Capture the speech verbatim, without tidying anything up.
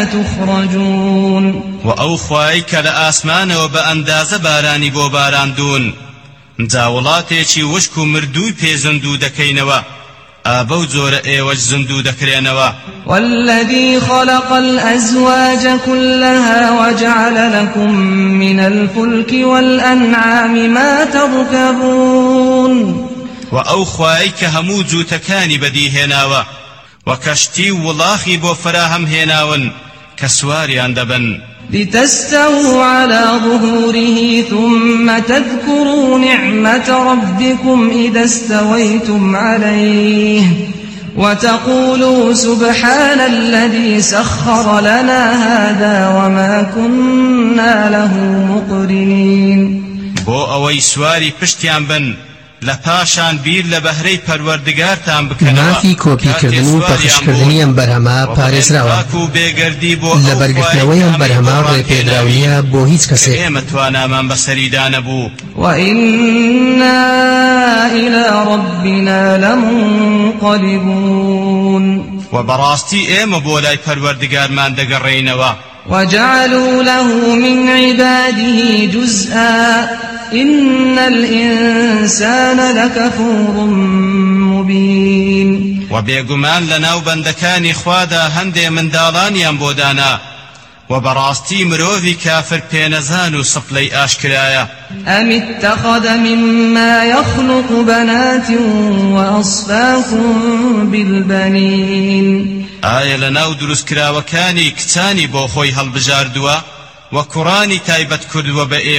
تخرجون وأو خوايك لآسمان وبأنداز باراني بو باراندون جاولاتيشي وشكو مردوي بيزندو دكينوا آبو زور ايوج زندو دكرينوا والذي خلق الأزواج كلها وجعل لكم من الفلك والأنعام ما تركبون وأو خوايك همو جوتكاني بديهناوا وكشتي ولاخي بو فراهم هناون كسواري اندبن لتستووا على ظهوره ثم تذكروا نعمة ربكم إذا استويتم عليه وتقولوا سبحان الذي سخر لنا هذا وما كنا له مقرنين بو اوي سواري پشتيان بن لپاشان بیر لبهري پروردگارتان بکنوا مافی کۆپی کردن و پەخشکردنی ئەم بەرهەمە پارێزراوە لەبەرگرتنەوەی ئەم بەرهەمە ڕێپێدراویە بۆ هیچ کەسێک ئێمە توانامان بەسەریدا نەبوو وإنا إلى ربنا لمنقلبون وبراستي ئێمە بۆ لای پەروەردگارمان دەگەڕێینەوە وجعلوا له من عباده جزءا إن الإنسان لكفور مبين وبيقمان لناو بندكاني خوادا هندي من دالانيان بودانا وبراستي مروفي كافر بينزانو صفلي آشكرايا أم اتخذ مما يخلق بنات وأصفاكم بالبنين آية لناو دروس كراوكاني كتاني بوخوي هالبجاردوا وكراني تايبت كردوا بئي